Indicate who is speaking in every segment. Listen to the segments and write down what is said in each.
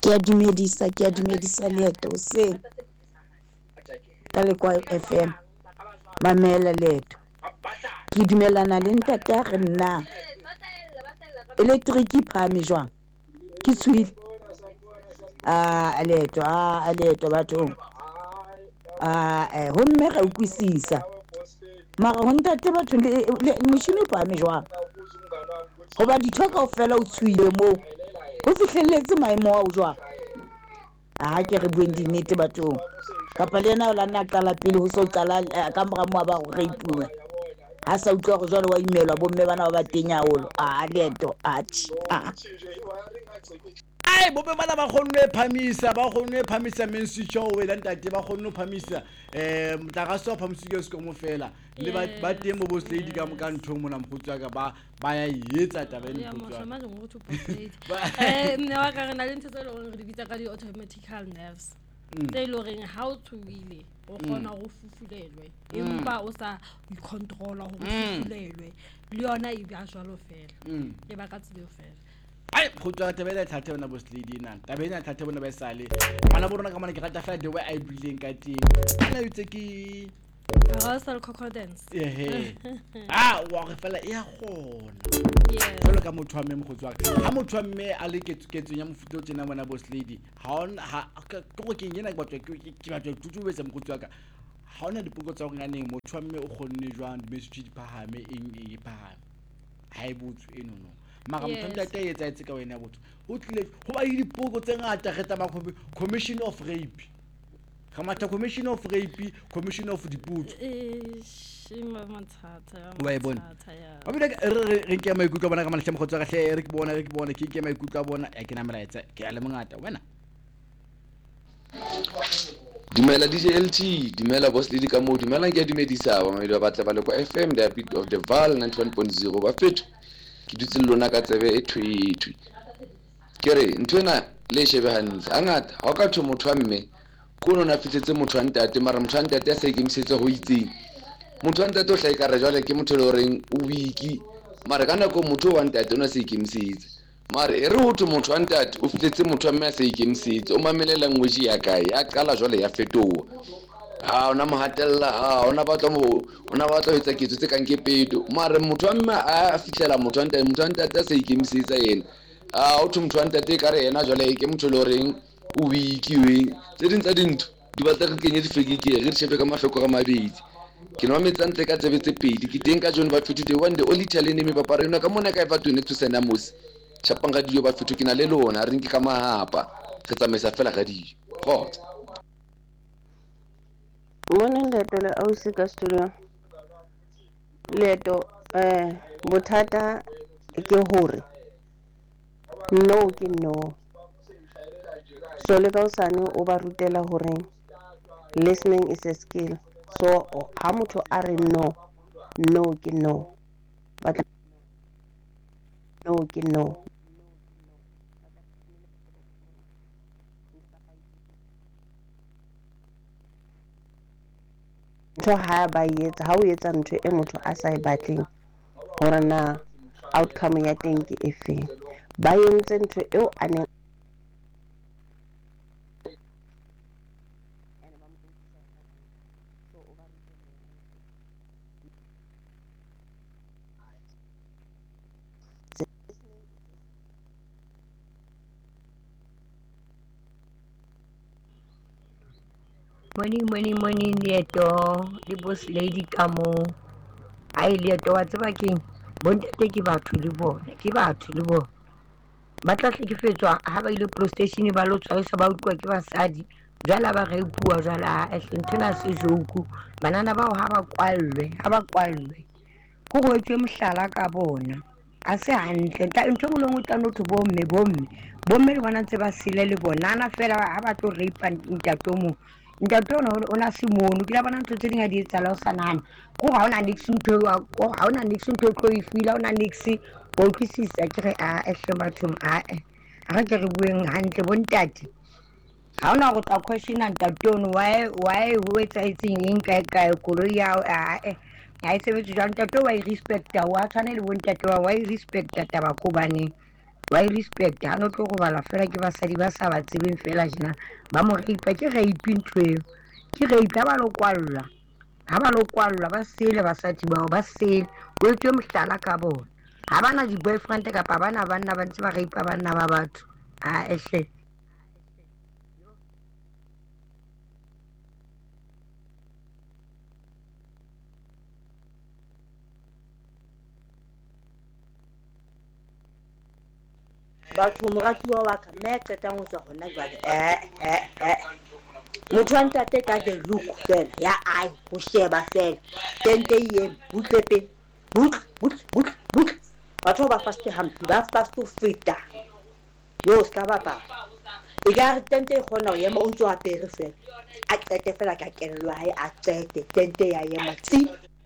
Speaker 1: Ke a dumedisa leeto se ka Lekwa FM mamela leeto ke dumelana le ntate a re nna electric phame jwang ke tswile leeto bathong ho mme ra utlwisisa mara ho ntate batho le machine phame jwang hoba ditho kaofela o tswile moo ho fihlelletse maemo a o jwang ke re bueng dinnete bathong kapa le yena o la nna qala pele ho so qala ka mora moa ba go reipuwa ha sa utlwa go jwale wa imelwa bomme bana ba teng haholo leeto
Speaker 2: ai bobe bana ba kgonne phamisa mensitho o wela ntate ba kgonne phamisa motagaso phamisike se mo fela le ba teng mo boss lady ka ntho mona mkhutsa ka ba ya etsa taba e mkhutsa
Speaker 3: nne wa ka re na le ntse tse le gore di bitsa ka di automatical nerves tse le reng ha o tswile o kgona go fufulelwe empa o sa i-controla go fufulelwe le yona e bya jwalo fela e ba ka tsile fela
Speaker 2: ai khutsa tabela thathe bona boss lady nna tabela thathe bona ba sale bana borona ka mana ke rata fa the way I building ka teng ana itse ke
Speaker 3: rehearsal concordance
Speaker 2: wa re fela e a gona jalo ka motho wa mme mkhutsi wa ka ha motho wa mme a le ketso ya mofuta o tsena bona boss lady ha ke go ke ngena ke batla tutubetsa mkhutsi wa ka ha ona dipoko tsa go nganeng motho wa mme o kgonne jwang message di phahame e phahame ha e botso eno no mara motho a etsa etsa ka wena botho o tlile go ba dipoko tse ngata geta ma commission of rape Kamata commission of rape, commission of diputso.
Speaker 3: Shima mathata.
Speaker 2: Wa bona. Wa bila re ke ma ikutla bona ka malhle mkhotsa ka hle re ke bona ke ma ikutla bona ke na melaetsa ke a le mongata wena.
Speaker 4: Dumela DJ LT, dumela boss lady ka mo dumela ke dumedisa ba mailo ba batla ba le kwa FM the bit of the Val 91.0 ba fethu. Ke dutse lona ka tsebe e thwithwi. Kere ntwena le shebe hantle angata ha ka thwe motho wa mme kono na fitsetse motho wa ntate mara motho wa ntate a sa ikemisetse go itseng motho wa ntate o hla ikare jwale ke motho le oreng o wiki mara kana ko motho wa ntate ona se ikemisetse mara e re ho thwe motho wa ntate o fitsetse motho wa mme a sa ikemisetse o mamelela ngweji ya kae ya qala jwale ya fetoha ona mohatella ona batla ho etsa ketso tse kang ke peto mara motho wa mme a fitlela motho wa ntate a sa ikemisetsa yena o thwe motho wa ntate ka re yena jwale ke motho le oreng o wikiwe tse ding tsa dintho di batla re kenye difeke ke re shebe ka mafeko ga mabedi ke no metsantle ka tsebetse pedi ke teng ka John ba fitute one the only challenge me papara yona ka mona ka e fatone to sena mos chapang ga dio ba fitu ke na le lona re nke ka mahapa re tsamesa fela ga dio khotsa
Speaker 5: Morning leto le ausi ka studio leto bothata ke hore no ke no so le ka usane o ba rutela hore listening is a skill so ha motho a re no ke no but no ke no ntho ha o etsa ntho e motho a sa e batleng hore na outcome ya teng ke efeng ba entse ntho eo a neng
Speaker 6: Morning leeto le boss lady ka mo ai leeto wa tseba keng bontate ke batho le bona ba tla hlekefetswa ha ba ile police station ba lo tshwarisa ba utlwa ke basadi jwala ba re bua jwala hlentena se joku banana bao ha ba kwallwe go go etse mohlala ka bona a se hantle ntho mo lengwe tla no tlo bomme le bona ntse ba sile le bonana fela ha ba tlo rape ntate ona se mono ke la bona ntho tse dinga di etsala o sanana go ga ona nix ntho tlo e fila ona nix o utlwisisa ke re hle bathong ga ke re bueng hantle bontate ha ona go tla question ntate ono why ho etsahetseng eng kae koloi ya ha e sebetse jwang ntate wa i respecta wa tshwana le bontate wa i respecta taba ko baneng wa respect ha no tlo go bala fela ke basadi ba sa ba tsebeng fela jena ba mo reipa ke reipi ntweo ke reipa ba lo kwalla ha ba lo kwalla ba sele basadi ba sele o tswe mohlala ka bona ha bana di boyfriend kapa bana ba ntse ba reipa banna ba batho ehle
Speaker 1: batho moratuwa wa ka mme qetang ho tswa gona jwale motho wa ntate ka the look fela ya ai ho sheba fela tente ye butlepe but batho ba fast hampi ba fast to fita yo ska ba e ga re tente e gona ho yema o ntse wa pere fela a qete fela ka kelelwa hae a qete tente ya yema tsi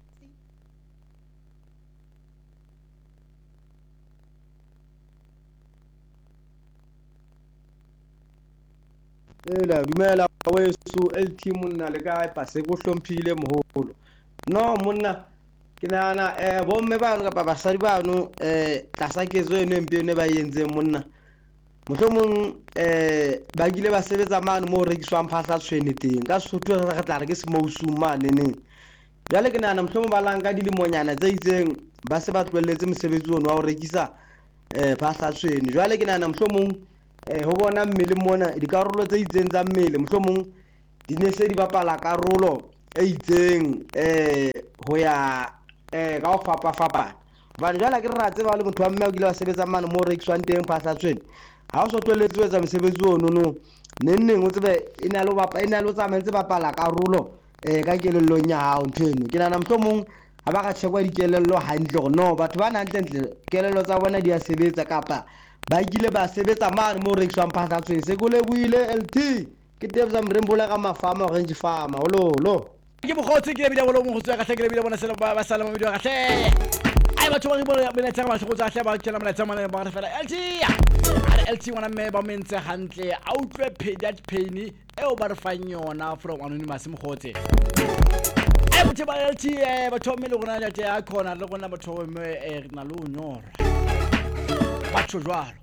Speaker 7: dumela weso LT monna le kae pase go hlomphile moholo no monna ke nana bomme ba ka basadi bano tlasa kezo eno empe ne ba yentse monna mohlomong ba gile ba sebetsa mane mo rekiswang phahla tshwene teng ka Sotho re tla re ke semousu mane ne jale ke nana mohlomong ba langa di limonyana tse itseng ba se ba tlwelletse mosebetsi ono wa ho rekisa phahla tshwene jale ke nana mohlomong ho bona mmele mona dikarolo tse itseng tsa mmele mohlomong di ne se di bapala karolo e itseng ho ya ka ho fapa ba jala ke ra tseba le motho wa mme o kile wa sebetsa mane mo rekiswang teng phahla tshwene ha o so tlwelletse ho etsa mosebetsi ono no neng o tsebe ina lo tsamaetse bapala karolo ka kelellong ya hao nthweno ke nana mohlomong ha ba ka tshekwa dikelello hantle gore no batho ba ntle kelello tsa bona di a sebetsa kapa ba gile ba sebetsa mane mo rekiswang phahla tshwene se go lebuile LT ke tebza mrembola ka mafama orange farmer ololo
Speaker 2: ke bogotsi ke lebile bolo mo go tswa ka tlhekele bile bona selo ba sala mo video ka tle ai batho ba bona bena tsaka ba go tswa tle ba tsela mona tsama ba fela LT wana me ba mentse hantle a utlwe that pain eo ba re fang yona from anonymous mogotse ai motho ba LT batho me le gona ja ya khona le gona batho me na lo nyora batho jwalo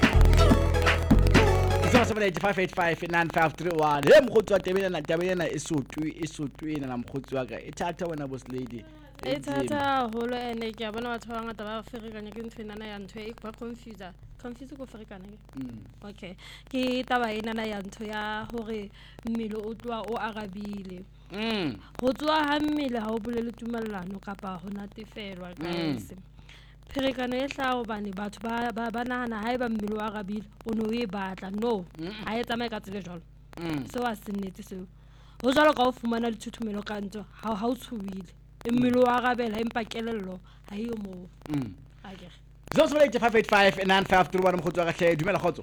Speaker 2: 0785859531 he mokgotsi wa tabelena e sotwe ena na mokgotsi wa ka e thata wena boss lady
Speaker 3: e thata holo ene ke bona batho ba ngata ba ferekanya ke ntwe nana ya ntho e ba confuse go ferekana okay ke taba ena na ya ntho ya hore mmele o tloa o arabile go tswa ha mmele ha o bolele tumellano kapa ho natefelwa guys ferekano e tla hobane batho ba nahana haeba mmele wa arabile o no e batla no ha e tsamaye ka tsele jalo so a sennetse seo ho jalo ka o fumana dithutumelo ka ntso ha o tshuwile mmele wa arabela empa kelello ha e mo a ke
Speaker 2: 0785859531 mokgotsi wa ka hle dumela khotso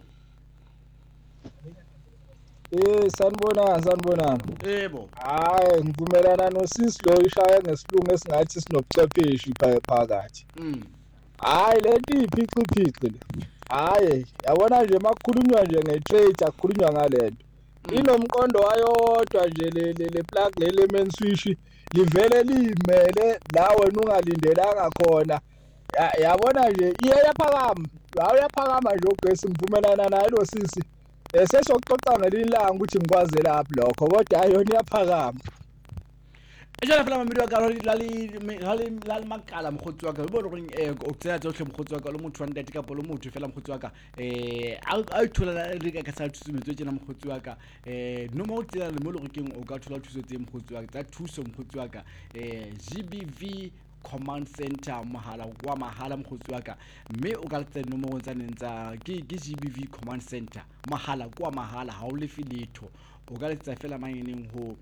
Speaker 8: sanibonani
Speaker 2: yebo
Speaker 8: hayi ngivumelana nosislo ishaya ngesilungu esingathi sinobuchwepheshe phakathi hayi lento iphici le hayi yabona nje makukhulunywa nje ngetrade akukhulunywa ngalento inomqondo wayodwa nje le plug le main switch livele limele la wena ungalindelanga khona yabona nje iyaphakama nje ugesi ngivumelana naye lo sisi sesokuxoxa ngelilanga ukuthi ngikwaze lapho lokho kodwa ayona iyaphakama
Speaker 2: ejana fela mamedi wa ka lali makala mokgotsi wa ka o bona gore o tsena tsotlhe mokgotsi wa ka le motho wa ntate kapo le motho fela mokgotsi wa ka a ithola le ka sa thusetso tsena mokgotsi wa ka no mo tsena le mo le go keng o ka thola thuso tse mokgotsi wa ka tsa thuso mokgotsi wa ka GBV command center mahala wa mahala mokgotsi wa ka mme o ka tsena nomoro tsa neng tsa ke GBV command center mahala kwa mahala ha o le filetho o ka letsa fela mangeneng ho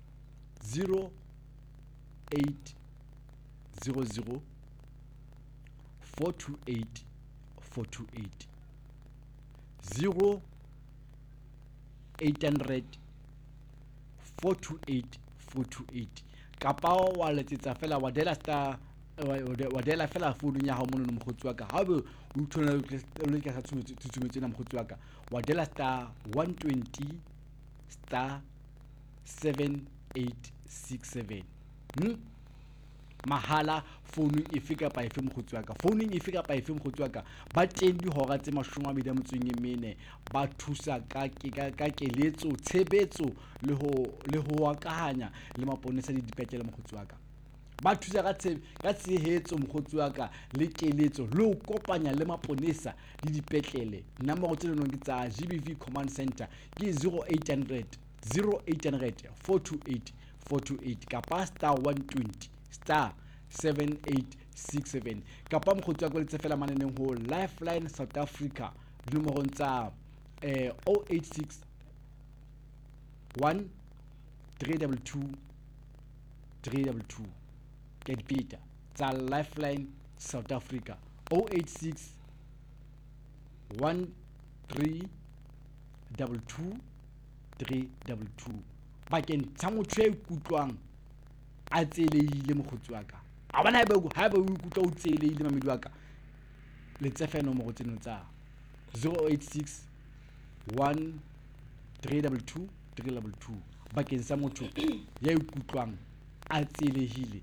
Speaker 2: 0800 428 428 0800 428 428 kapa wa letsetsa fela wa dela fela founu ya hao mono mokgotsi wa ka ha be o thola le ka tshutsumetse na mokgotsi wa ka wa dela star 120 star 7867 mahala founung efe kapa efe mokgotsi wa ka founung efe kapa efe mokgotsi wa ka ba teng dihora tse 24 ba thusa ka keletso tshebetso le ho wakahanya le maponesa le dipetlele mokgotsi wa ka ba thusa ka tshehetso mokgotsi wa ka le keletso le ho kopanya le maponesa le dipetlele nomoro tse nonong ke tsa GBV Command Center ke 0800 428 kapa *120 *7867 kapa mokgotsi wa ka le tsefela maneneng ho Lifeline South Africa dinomorong tsa 086 1 322 322 ke dipita tsa Lifeline South Africa 086 1 322 322 bakeng tsa motho ya ikutlwang a tselehile mokgotsi wa ka a bona haeba o ikutlwa o tselehile mamedi wa ka le tsefe nomoro tseno tsa 086 1 322 322 bakeng sa motho ya ikutlwang a tselehile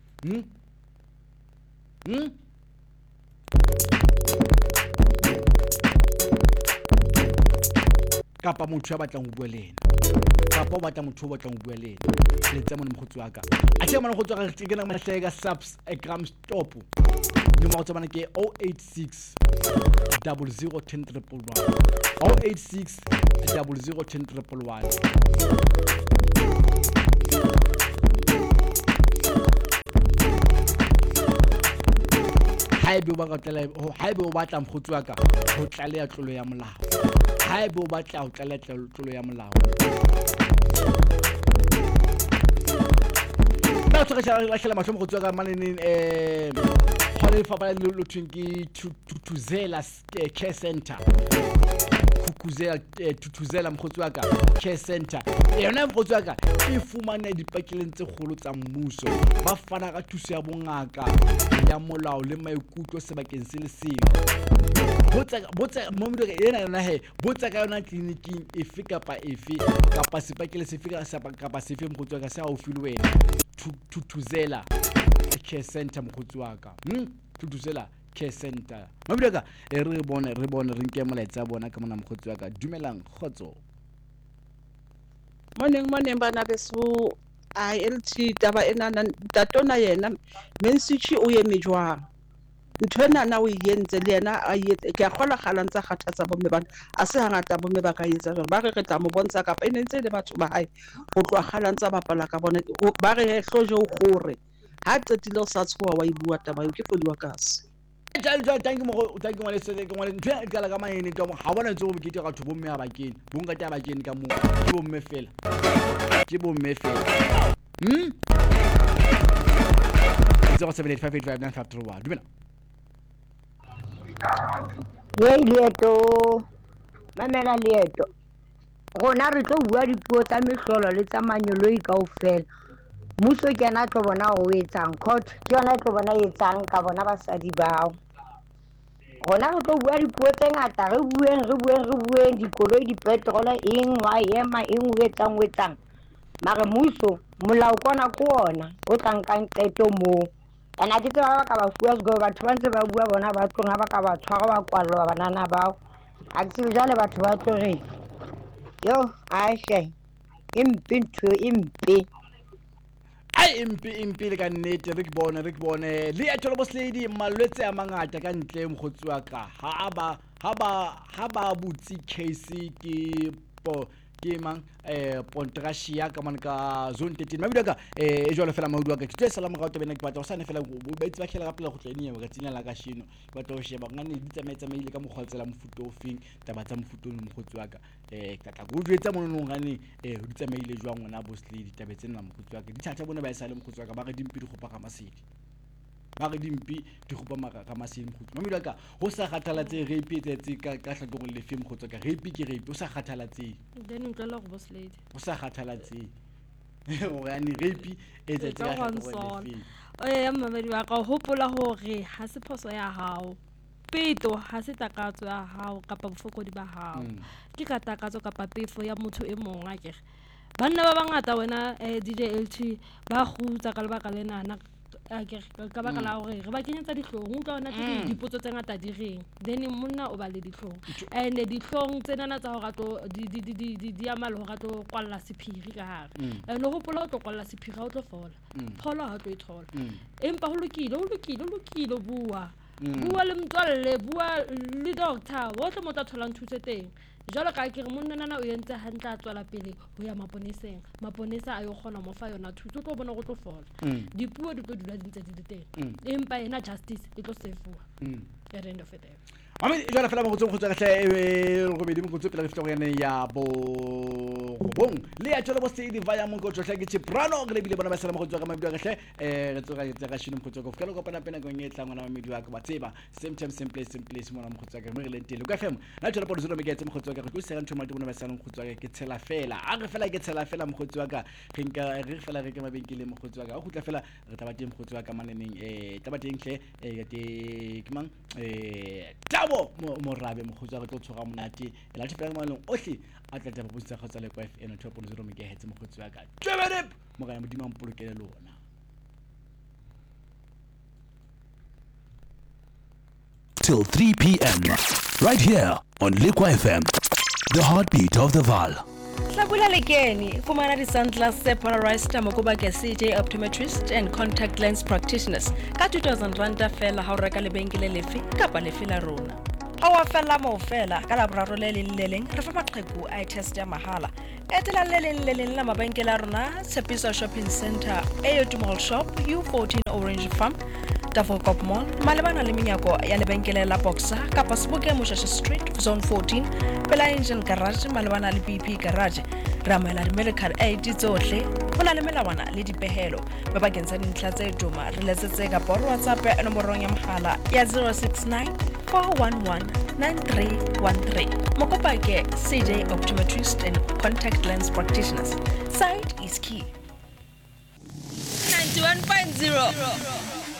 Speaker 2: kapa motho ya batlang ho bua le yena kapa o batla motho o batlang ho bua le yena le tsa mona mokgotsi wa ka a tshela mona mokgotsi wa ka ke na mahlega subs a gram stop nomoro tsa bana ke 086 00 10 086 00 10 haebe o batla mokgotsi wa ka ho tlaleha tlolo ya molao haebe o batla ho tlaleha tlolo ya molao ba tsaka la hlela mahlo mokgotsi wa ka maneneng hole lefapha le lothweng ke Thuthuzela Care Center Thuthuzela mokgotsi wa ka Care Center yona mokgotsi wa ka e fumana dipetleleng tse kgolo tsa mmuso ba fana ka thuso ya bongaka ya molao le maikutlo sebakeng se le seng botsa momudo ena yona botsa ka yona clinicing efe kapa efe kapa sepetlele sefe kapa sefe mokgotsi wa ka se haufi le wena Thuthuzela Care Center mokgotsi wa ka Thuthuzela Care Center momudo ka re bone re nke molaetsa bona ka mona mokgotsi wa ka dumelang khotso
Speaker 9: morning bana beso ILT taba ena tatona yena mensichi o eme jwang ntho ena na o yentse le yena a ke a kgola kgalantsa kgathatsa bomme bana a se hangata bomme ba ka etsa jwalo ba re tla mo bontsha ka ene ntse le batho ba hae go tloa kgalantsa bapala ka bona ba re hloje o gore ha tsetile o sa tshoa wa ibua taba ke fodi wa kasi
Speaker 2: thank you ngwale sele ke ngwale ntwe ka la ka maene ka mo ha bona ntse go bikete ga bomme a bakene bonga taba bakene ka mo ke bomme fela ke bomme fela 0785859531 dumela
Speaker 6: leeto mamela leeto rona re tlo bua dipuo tsa mehlolo le tsa manyoloi kaofela mmuso ke yena tlo bona o etsang court ke yona tlo bona etsang ka bona basadi bao rona re tlo bua dipuo tse ngata re bueng dikoloi dipetrole eng wa ema eng o etsang mara mmuso molao kona ko ona o tlankang qeto moo ana ke tseba ba ka ba fuwa go batho ba ntse ba bua bona ba tlonga ba ka ba tshwara ba kwalwa banana bao a tsebe jale batho ba tlo re yo aishe impi
Speaker 2: ai impi le ka nnete re ke bone le ya tsholo bosledi malwetse a mangata ka ntle mokgotsi wa ka ha ba butsi case ke mang Pontrasia ka man ka zone 13 mabido ka e jwalo fela mahudu ka ke tse salama ka tobena ke batla o sane fela bo ba itse ba khela ka pela go tlenia ka tsinya la ka shino ke batla o sheba ngane di tsamaile ka mogwatsela mofuto ofeng taba tsa mofuto o mogotsi wa ka ka tla go jwetsa monong ngane di tsamaile jwang ngwana bosledi tabe tsena mogotsi wa ka di thatha bona ba e sale mogotsi wa ka ba re dimpi di go paka masedi ba re dimpi di go pama ka masedi mogotsi mabido ka ho sa kgathalatse rape etse ka hlakong le fe mogotsi wa ka rape ke rape o sa kgathalatse
Speaker 3: then ntlela go bosledi
Speaker 2: o sa kgathalatse o gane rape etse ka hlakong le
Speaker 3: fe mamedi wa ka hopola hore ha se phoso ya hao peto ha se takatso ya hao kapa bofokodi ba hao ke ka takatso kapa pefo ya motho e mong a kere banna ba bangata wena DJ LT ba khutsa ka lebaka lena ka baka la gore re ba kenyetsa ditlhong utlwa ona tse dipotso tse ngata di reng then monna o ba le ditlhong and ditlhong tsenana tsa gore ato di ama le gore ato kwalla sephiri ka gare and go pola o tlo kwalla sephiri ga o tlo fola pholo ga o tlo e thola empa go lokile bua le mtswalle bua le doctor botlhe mo tla tholang thuse teng jalo ka ke re monnana o yentse hantle a tswela pele go ya maponesa a yo kgona mo fa yona thuso o tlo bona go tlo fola dipuo di tlo dula di ntse di le teng empa ena justice e tlo sefua at the end of the day
Speaker 2: Mami jala fela mo go tswa tle go be di mo pela fitlo ya ya bo bong le ya tsholo bo se di vaya mo go tshwa ke Chiprano ke le bile bona ba sala mo go tswa ka mabidi gahle re tsoga ke tsaka shino mo go tswa go fela go pana pena go nyetla ngwana medi wa ka ba tseba same time same place mo na mo go tswa ka mo le tele ka fm na tsholo bo zolo me ke tsemo go tswa ka go se ntho madi bona ba sala go tswa ke tshela fela a re fela ke tshela fela mo go tswa ka rinka re fela re ke mabenkele mo go tswa ka go tla fela re taba teng go tswa ka maneneng taba teng hle ke mang mo rabe mo khotsa go tshoga monate la tshepela malong ohle a tla tla botsa khotsa le kwa FM 12.0 megahertz mo khotsa ka tswebele mo ga modimo mpolokele lona
Speaker 10: till 3 p.m. right here on Liquid FM, the heartbeat of the Vaal.
Speaker 11: Hlabula lekeni fumana di-sunglass se-polarized mokoba ke CJ optometrist and contact lens practitioners ka 2000 ranta fela ha o reka lebenkele lefe kapa lefe la rona ha wa fela mo fela ka laboraro le leng re fa maqheku eye test ya mahala etela le leng la mabenkele a rona Tshepiso shopping center Ayotu Mall shop U14 Orange Farm Tafokop Mall malebana le menyako ya lebenkele la Boxer kapa Sebokeng Moshasha Street zone 14 pela Engine Garage malebana le BP Garage ramela le medical aid tsohle hona le melawana le dipehelo ba bakeng sa dintlha tse duma re letsetse ka WhatsApp ya nomorong ya mohala ya 069 411 9313 mokopa ke CJ optometrist and contact lens practitioners site is key 91.0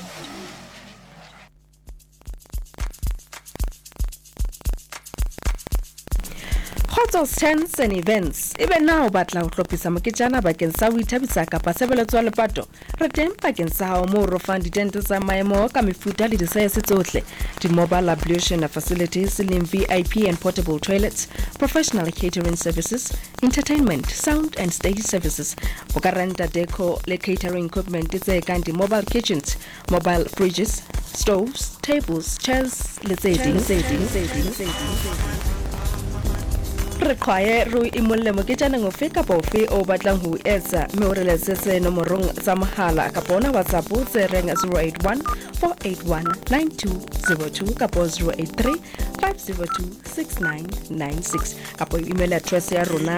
Speaker 11: Hotels, tents and events. Even now, batla ho hlophisa moketjana bakeng sa ho ithabisa kapa sebeletso ya lepato. Re teng bakeng sa hao mo ro fang ditente tsa maemo ka mefuta le di-size tsohle. Di-mobile ablution facilities, VIP and portable toilets, professional catering services, entertainment, sound and stage services. O ka renta deco le catering equipment tse kang di-mobile kitchens, mobile fridges, stoves, tables, chairs, le tse ding. Require ru imulle moketjana ngofe kapa ofe o batlang ho etsa mme o re letsetse nomorong tsa mohala kapa ona WhatsApp tse reng 081 481 9202 kapa 083 502 6996 kapa email address ya rona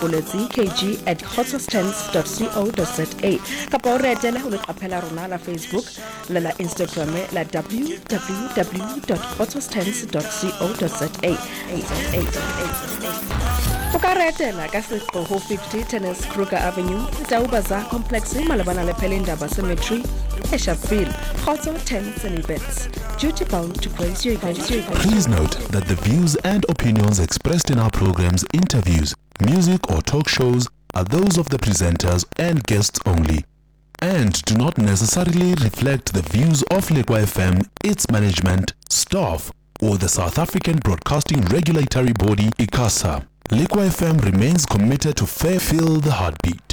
Speaker 11: rmpoletsi@hotstance.co.za kapa o re etela ho leqaphela rona la Facebook le la Instagram la www.hotstance.co.za o ka retela ka seqo ho 50 Tennis Kruger Avenue Taubaza Complex malebana le Pelindaba Cemetery Eshaville Khotso Tents and Events duty bound to grace your event.
Speaker 10: Please note that the views and opinions expressed in our programs, interviews, music or talk shows are those of the presenters and guests only and do not necessarily reflect the views of Liquid FM, its management, staff or the South African Broadcasting Regulatory Body, ICASA. Liquid FM remains committed to feel the heartbeat.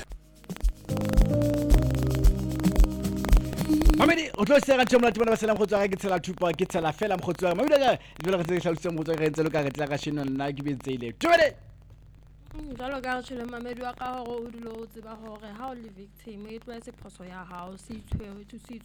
Speaker 2: Mamedi o tlo se ga tshomla tibana ba selang go tswa ke tsela thupa ke tsela fela mo go tswa mamedi ga dilo ga tse tlhalose mo tswa ga ntse lo ka tla ka shino nna ke bentseile tubele
Speaker 3: jalo ka tshole mamedi wa ka gore o dilo o tseba gore ha o le victim e tloa se phoso ya hao se itshwe